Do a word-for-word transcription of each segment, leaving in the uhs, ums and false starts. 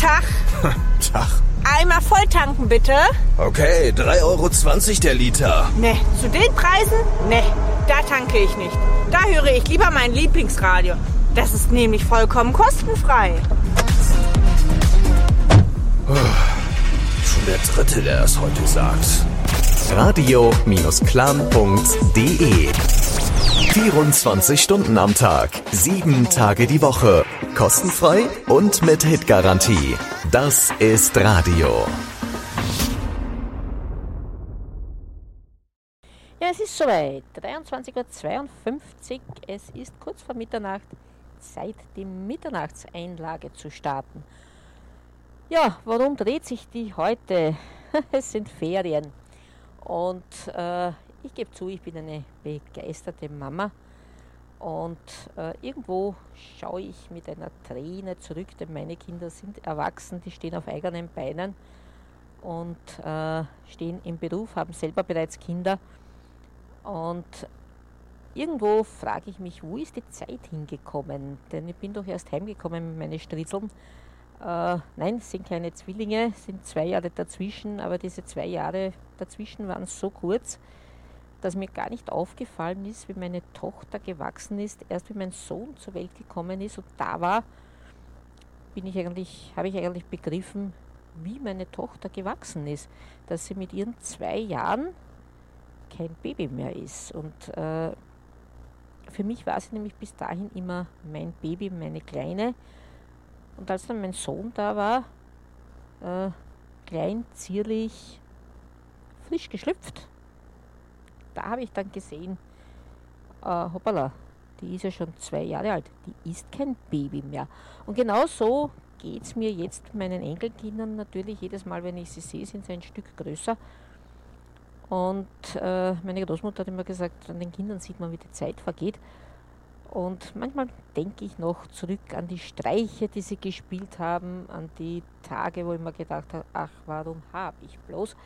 Tag. Tag. Einmal voll tanken, bitte. Okay, drei Euro zwanzig der Liter. Ne, zu den Preisen? Ne, da tanke ich nicht. Da höre ich lieber mein Lieblingsradio. Das ist nämlich vollkommen kostenfrei. Schon der Dritte, der das heute sagt. radio Klan punkt de vierundzwanzig Stunden am Tag, sieben Tage die Woche. Kostenfrei und mit Hitgarantie. Das ist Radio. Ja, es ist soweit. dreiundzwanzig Uhr zweiundfünfzig. Es ist kurz vor Mitternacht. Zeit, die Mitternachtseinlage zu starten. Ja, warum dreht sich die heute? Es sind Ferien. Und äh, ich gebe zu, ich bin eine begeisterte Mama. Und äh, irgendwo schaue ich mit einer Träne zurück, denn meine Kinder sind erwachsen, die stehen auf eigenen Beinen und äh, stehen im Beruf, haben selber bereits Kinder. Und irgendwo frage ich mich, wo ist die Zeit hingekommen? Denn ich bin doch erst heimgekommen mit meinen Stritzeln. Äh, nein, es sind keine Zwillinge, es sind zwei Jahre dazwischen, aber diese zwei Jahre dazwischen waren so kurz, dass mir gar nicht aufgefallen ist, wie meine Tochter gewachsen ist. Erst wie mein Sohn zur Welt gekommen ist und da war, bin ich eigentlich, habe ich eigentlich begriffen, wie meine Tochter gewachsen ist. Dass sie mit ihren zwei Jahren kein Baby mehr ist. Und äh, für mich war sie nämlich bis dahin immer mein Baby, meine Kleine. Und als dann mein Sohn da war, äh, klein, zierlich, frisch geschlüpft, da habe ich dann gesehen, äh, hoppala, die ist ja schon zwei Jahre alt, die ist kein Baby mehr. Und genau so geht es mir jetzt mit meinen Enkelkindern natürlich. Jedes Mal, wenn ich sie sehe, sind sie ein Stück größer. Und äh, meine Großmutter hat immer gesagt, an den Kindern sieht man, wie die Zeit vergeht. Und manchmal denke ich noch zurück an die Streiche, die sie gespielt haben, an die Tage, wo ich mir gedacht habe, ach, warum habe ich bloß?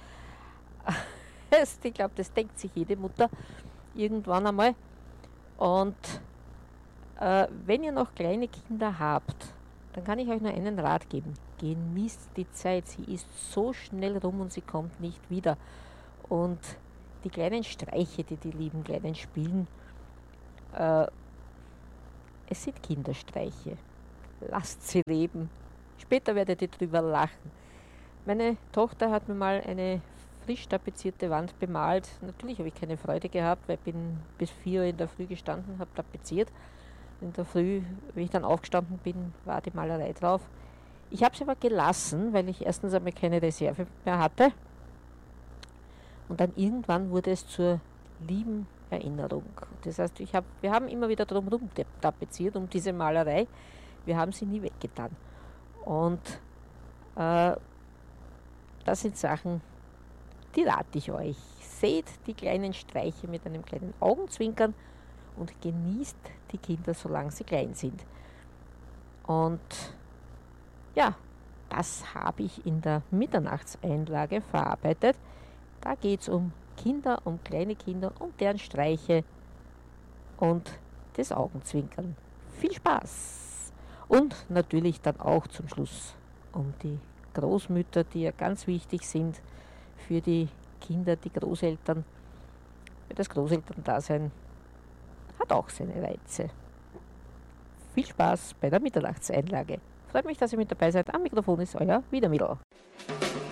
Ich glaube, das denkt sich jede Mutter irgendwann einmal. Und äh, wenn ihr noch kleine Kinder habt, dann kann ich euch nur einen Rat geben. Genießt die Zeit, sie ist so schnell rum und sie kommt nicht wieder. Und die kleinen Streiche, die die lieben Kleinen spielen, äh, es sind Kinderstreiche. Lasst sie leben. Später werdet ihr drüber lachen. Meine Tochter hat mir mal eine frisch tapezierte Wand bemalt. Natürlich habe ich keine Freude gehabt, weil ich bin bis vier Uhr in der Früh gestanden, habe tapeziert. In der Früh, wie ich dann aufgestanden bin, war die Malerei drauf. Ich habe sie aber gelassen, weil ich erstens einmal keine Reserve mehr hatte. Und dann irgendwann wurde es zur lieben Erinnerung. Das heißt, ich hab, wir haben immer wieder drumherum tapeziert, um diese Malerei. Wir haben sie nie weggetan. Und äh, das sind Sachen, die rate ich euch. Seht die kleinen Streiche mit einem kleinen Augenzwinkern und genießt die Kinder, solange sie klein sind. Und ja, das habe ich in der Mitternachtseinlage verarbeitet. Da geht es um Kinder, um kleine Kinder, um deren Streiche und das Augenzwinkern. Viel Spaß! Und natürlich dann auch zum Schluss um die Großmütter, die ja ganz wichtig sind für die Kinder, die Großeltern. Das Großelterndasein hat auch seine Reize. Viel Spaß bei der Mitternachtseinlage. Freut mich, dass ihr mit dabei seid. Am Mikrofon ist euer Wiedermittel.